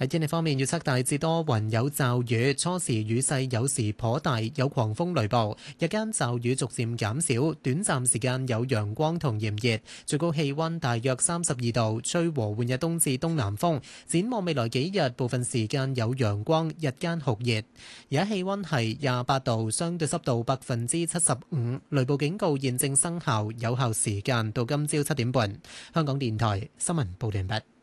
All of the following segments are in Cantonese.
喺天氣方面，預測大致多雲有驟雨，初時雨勢有時頗大，有狂風雷暴。日間驟雨逐漸減少，短暫時間有陽光同炎熱，最高氣溫大約32度，吹和緩嘅東至東南風。展望未來幾日，部分時間有陽光，日間酷熱。而家氣溫係28度，相對濕度75%，雷暴警告現正生效，有效時間到今朝7點半。香港電台新聞報道完畢。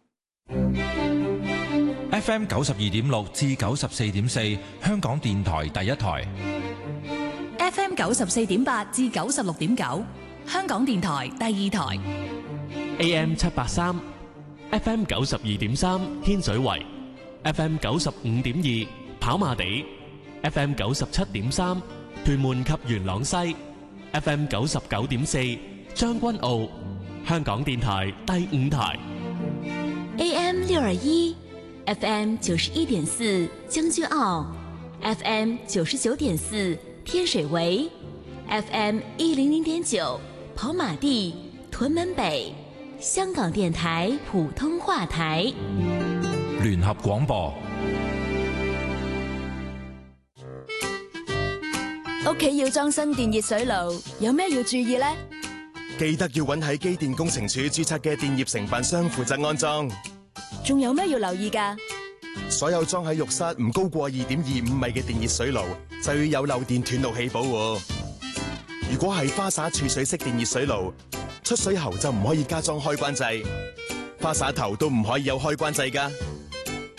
FM 92.6至94.4，香港電台第一台。 FM 94.8至96.9，香港電台第二台。 AM 783 FM 92.3，天水圍。FM 95.2，跑馬地。FM 97.3，屯門及元朗西。FM 99.4，將軍澳。香港電台第五台。 AM 621 FM 91.4將軍澳 FM 99.4天水圍 FM 100.9跑馬地屯門北香港電台普通話台聯合廣播。 屋企要裝新電熱水爐，有咩要注意呢？ 記得要揾喺機電工程署註冊嘅電業承辦商負責安裝。 仲有咩要留意㗎？ 所有裝喺浴室唔高過2.25米嘅電熱水爐，就要有漏電斷路器保護。如果係花灑儲水式電熱水爐，出水喉就唔可以加裝開關掣，花灑頭都唔可以有開關掣㗎。